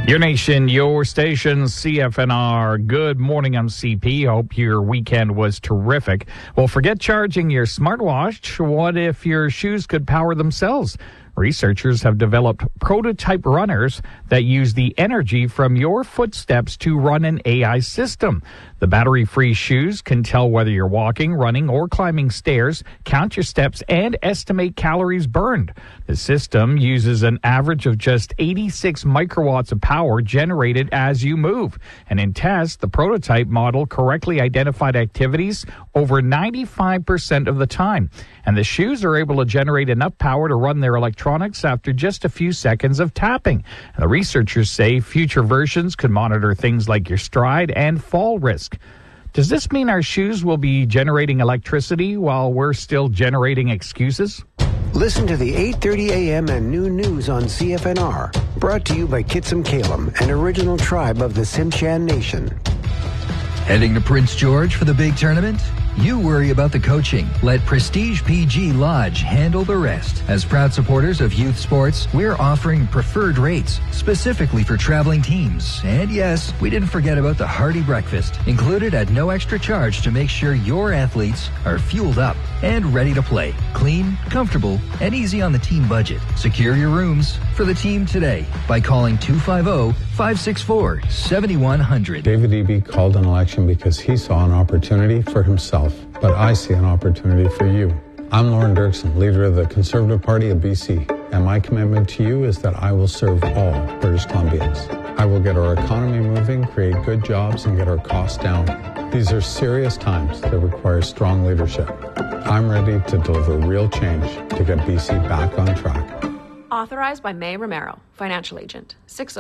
Your nation, your station, CFNR. Good morning, I'm CP. Hope your weekend was terrific. Well, forget charging your smartwatch. What if your shoes could power themselves? Researchers have developed prototype runners that use the energy from your footsteps to run an AI system. The battery-free shoes can tell whether you're walking, running, or climbing stairs, count your steps, and estimate calories burned. The system uses an average of just 86 microwatts of power generated as you move. And in tests, the prototype model correctly identified activities over 95% of the time. And the shoes are able to generate enough power to run their electronics after just a few seconds of tapping. And the researchers say future versions could monitor things like your stride and fall risk. Does this mean our shoes will be generating electricity while we're still generating excuses? Listen to the 8:30 a.m. and noon news on CFNR. Brought to you by Kitsum Kalem, an original tribe of the Tsimshian Nation. Heading to Prince George for the big tournament? You worry about the coaching. Let Prestige PG Lodge handle the rest. As proud supporters of youth sports, we're offering preferred rates specifically for traveling teams. And yes, we didn't forget about the hearty breakfast, included at no extra charge to make sure your athletes are fueled up and ready to play. Clean, comfortable, and easy on the team budget. Secure your rooms for the team today by calling 250-564-7100. David Eby called an election because he saw an opportunity for himself, but I see an opportunity for you. I'm Lauren Dirksen, leader of the Conservative Party of BC, and my commitment to you is that I will serve all British Columbians. I will get our economy moving, create good jobs, and get our costs down. These are serious times that require strong leadership. I'm ready to deliver real change to get BC back on track. Authorized by May Romero, Financial Agent,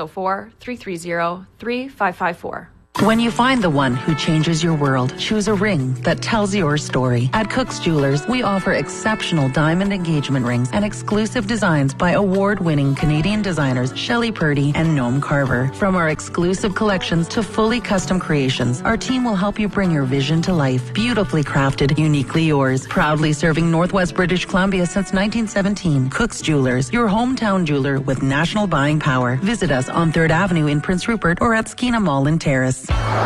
604-330-3554. When you find the one who changes your world, choose a ring that tells your story. At Cook's Jewelers, we offer exceptional diamond engagement rings and exclusive designs by award-winning Canadian designers Shelley Purdy and Noam Carver. From our exclusive collections to fully custom creations, our team will help you bring your vision to life. Beautifully crafted, uniquely yours. Proudly serving Northwest British Columbia since 1917. Cook's Jewelers, your hometown jeweler with national buying power. Visit us on 3rd Avenue in Prince Rupert or at Skeena Mall in Terrace.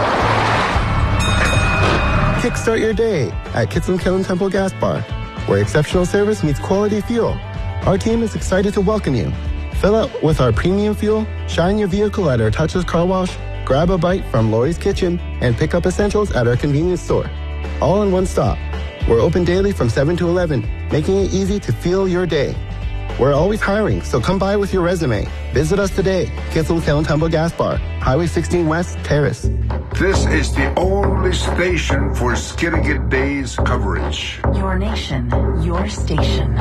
Kickstart your day at Kitsum Kalem Temple Gas Bar, where exceptional service meets quality fuel. Our team is excited to welcome you. Fill up with our premium fuel, shine your vehicle at our touchless car wash, grab a bite from Lori's Kitchen, and pick up essentials at our convenience store. All in one stop. We're open daily from 7 to 11, making it easy to fuel your day. We're always hiring, so come by with your resume. Visit us today, Kitsum Kalem Temple Gas Bar, Highway 16 West, Terrace. This is the only station for Skidegate Days coverage. Your nation, your station.